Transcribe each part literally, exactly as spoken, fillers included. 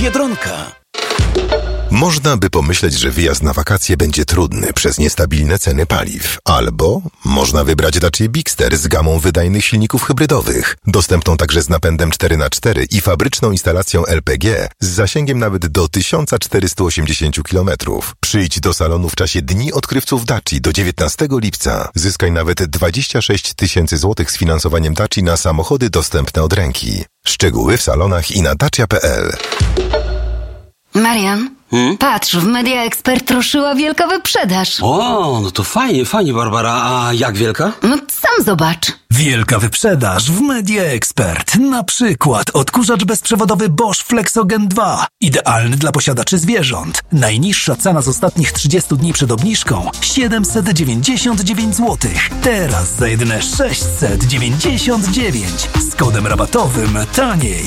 Biedronka. Można by pomyśleć, że wyjazd na wakacje będzie trudny przez niestabilne ceny paliw. Albo można wybrać Dacia Bigster z gamą wydajnych silników hybrydowych, dostępną także z napędem cztery na cztery i fabryczną instalacją L P G z zasięgiem nawet do tysiąc czterysta osiemdziesiąt kilometrów. Przyjdź do salonu w czasie Dni Odkrywców Daci do dziewiętnastego lipca. Zyskaj nawet dwadzieścia sześć tysięcy złotych z finansowaniem Daci na samochody dostępne od ręki. Szczegóły w salonach i na dacia kropka p l. Marian, hmm? patrz, w Media Expert ruszyła wielka wyprzedaż. O, no to fajnie, fajnie, Barbara. A jak wielka? No sam zobacz. Wielka wyprzedaż w Media Expert. Na przykład odkurzacz bezprzewodowy Bosch Flexogen dwa. Idealny dla posiadaczy zwierząt. Najniższa cena z ostatnich trzydziestu dni przed obniżką siedemset dziewięćdziesiąt dziewięć złotych. Teraz za jedyne sześćset dziewięćdziesiąt dziewięć. Z kodem rabatowym taniej.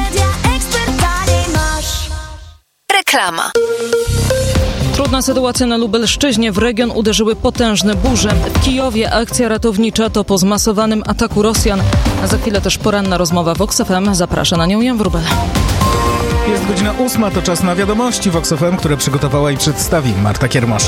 Reklama. Trudna sytuacja na Lubelszczyźnie. W region uderzyły potężne burze. W Kijowie akcja ratownicza to po zmasowanym ataku Rosjan. A za chwilę też poranna rozmowa Vox F M. Zaprasza na nią Jan Wróbel. Jest godzina ósma, to czas na wiadomości Vox F M, które przygotowała i przedstawi Marta Kiermasz.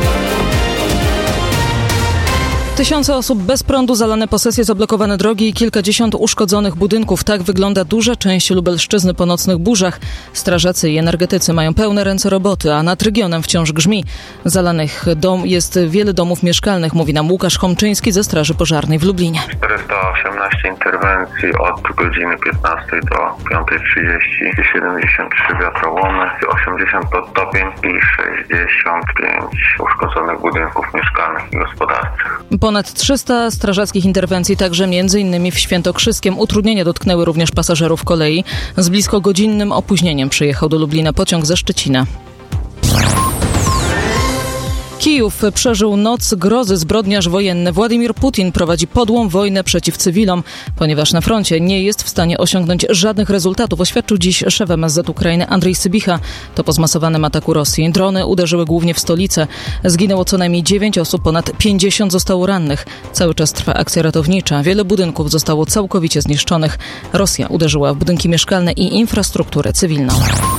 Tysiące osób bez prądu, zalane posesje, zablokowane drogi i kilkadziesiąt uszkodzonych budynków. Tak wygląda duża część Lubelszczyzny po nocnych burzach. Strażacy i energetycy mają pełne ręce roboty, a nad regionem wciąż grzmi. Zalanych dom jest wiele domów mieszkalnych, mówi nam Łukasz Chomczyński ze Straży Pożarnej w Lublinie. czterysta osiemnaście interwencji od godziny piętnastej do piątej trzydzieści, siedemdziesiąt trzy wiatrołomy, osiemdziesiąt podtopień i sześćdziesiąt pięć uszkodzonych budynków mieszkalnych i gospodarczych. Ponad trzysta strażackich interwencji, także między innymi w Świętokrzyskiem. Utrudnienia dotknęły również pasażerów kolei. Z blisko godzinnym opóźnieniem przyjechał do Lublina pociąg ze Szczecina. Kijów przeżył noc grozy. Zbrodniarz wojenny Władimir Putin prowadzi podłą wojnę przeciw cywilom, ponieważ na froncie nie jest w stanie osiągnąć żadnych rezultatów, oświadczył dziś szef M S Z Ukrainy Andrzej Sybicha. To po zmasowanym ataku Rosji. Drony uderzyły głównie w stolicę. Zginęło co najmniej dziewięć osób, ponad pięćdziesiąt zostało rannych. Cały czas trwa akcja ratownicza. Wiele budynków zostało całkowicie zniszczonych. Rosja uderzyła w budynki mieszkalne i infrastrukturę cywilną.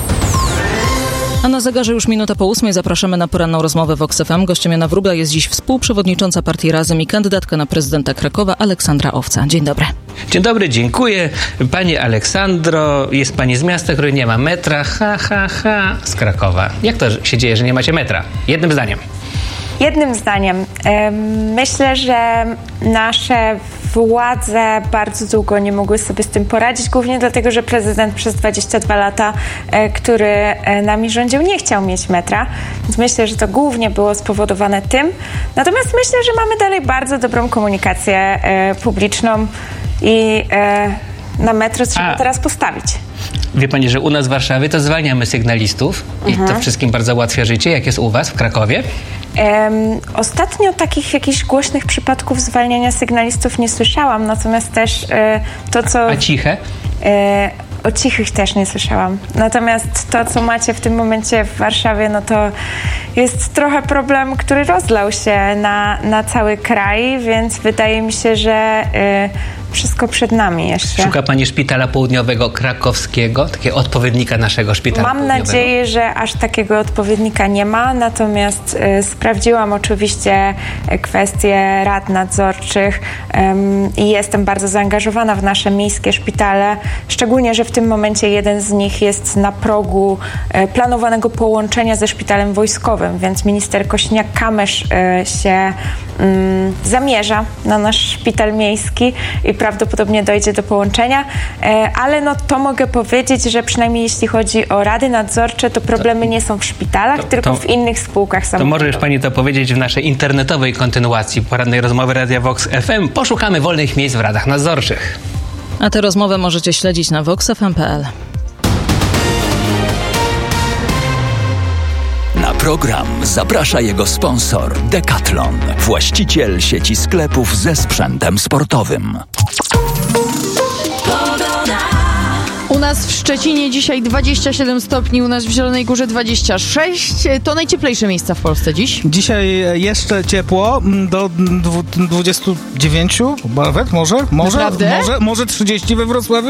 A na zegarze już minuta po ósmej. Zapraszamy na poranną rozmowę Vox F M. Gościem Jana Wróbla jest dziś współprzewodnicząca partii Razem i kandydatka na prezydenta Krakowa Aleksandra Owca. Dzień dobry. Dzień dobry, dziękuję. Pani Aleksandro, jest pani z miasta, które nie ma metra. Ha, ha, ha. Z Krakowa. Jak to się dzieje, że nie macie metra? Jednym zdaniem. Jednym zdaniem. Myślę, że nasze władze bardzo długo nie mogły sobie z tym poradzić, głównie dlatego, że prezydent przez dwadzieścia dwa lata, który nami rządził, nie chciał mieć metra, więc myślę, że to głównie było spowodowane tym. Natomiast myślę, że mamy dalej bardzo dobrą komunikację publiczną i na metro trzeba A. teraz postawić. Wie pani, że u nas w Warszawie to zwalniamy sygnalistów i mhm. to wszystkim bardzo ułatwia życie. Jak jest u was w Krakowie? Um, ostatnio takich jakichś głośnych przypadków zwalniania sygnalistów nie słyszałam, natomiast też e, to, co... A ciche? E, o cichych też nie słyszałam. Natomiast to, co macie w tym momencie w Warszawie, no to jest trochę problem, który rozlał się na, na cały kraj, więc wydaje mi się, że e, wszystko przed nami jeszcze. Szuka pani szpitala południowego krakowskiego, takiego odpowiednika naszego szpitala Mam południowego? nadzieję, że aż takiego odpowiednika nie ma, natomiast y, sprawdziłam oczywiście kwestie rad nadzorczych ym, i jestem bardzo zaangażowana w nasze miejskie szpitale, szczególnie, że w tym momencie jeden z nich jest na progu y, planowanego połączenia ze szpitalem wojskowym, więc minister Kośniak-Kamysz y, się y, zamierza na nasz szpital miejski i prawdopodobnie dojdzie do połączenia, ale no to mogę powiedzieć, że przynajmniej jeśli chodzi o rady nadzorcze, to problemy to, nie są w szpitalach, to, tylko to, w innych spółkach samochodowych. To może już pani to powiedzieć w naszej internetowej kontynuacji porannej rozmowy Radia Vox F M. Poszukamy wolnych miejsc w radach nadzorczych. A tę rozmowę możecie śledzić na vox f m kropka p l. Na program zaprasza jego sponsor Decathlon, właściciel sieci sklepów ze sprzętem sportowym. U nas w Szczecinie dzisiaj dwadzieścia siedem stopni, u nas w Zielonej Górze dwadzieścia sześć. To najcieplejsze miejsca w Polsce dziś. Dzisiaj jeszcze ciepło, do dwudziestu dziewięciu, nawet może? Może, Naprawdę? może, może trzydzieści we Wrocławiu.